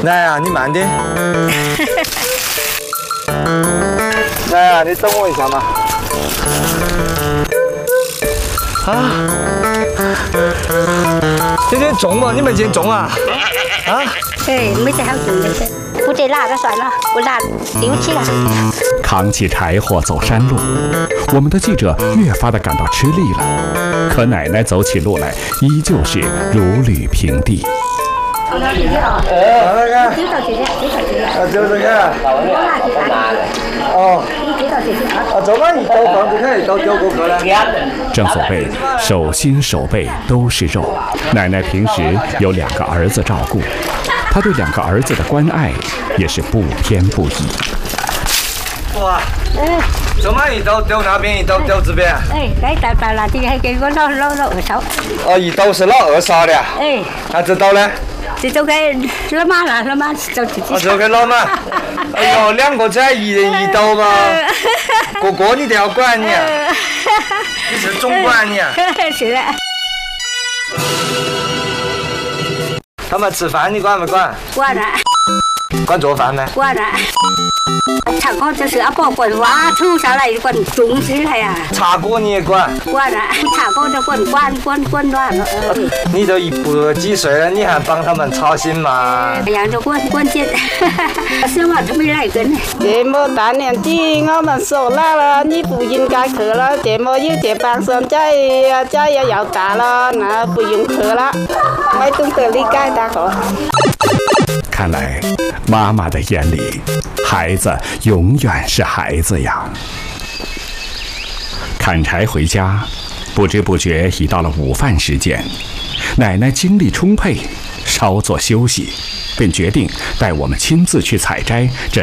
来呀，你慢点。来呀，你等我一下嘛。啊！今天种吗？你们今天种啊？啊？ 哎，没在好种的是，不得拉了算了，我拉丢弃了。 扛起柴火走山路，我们的记者越发的感到吃力了。可奶奶走起路来依旧是如履平地。 丢到这个。哦。这么一刀放不开，一刀丢过去了。 正所谓手心手背都是肉，奶奶平时有2个儿子照顾，她对2个儿子的关爱也是不偏不倚。 哇！这么一刀丢那边，一刀丢这边。 哎，该到了，这还给我老二嫂。 哦，一刀是老二嫂的。 哎。 那这刀呢？ 这都给老妈了，老妈走自己。 这给老妈。哎呦，2个才一人一刀嘛。哥哥你都要管你，你是总管你。 是的。 他们吃饭你管不管？ 管了。 管做饭呢？ 管了。茶锅就是阿婆管挖土上来管种植了呀。 茶锅你也管？ 管了，茶锅都管乱了。 你都100几岁了，你还帮他们操心吗？ 哎呀，就管紧，希望他们来跟。 这么大年纪，我们说老了，你不应该去了。这么有点半生家也要大了，那不用去了。没懂得理解大伙。 看来妈妈的眼里，孩子永远是孩子呀。砍柴回家，不知不觉已到了午饭时间。奶奶精力充沛，稍作休息，便决定带我们亲自去采摘这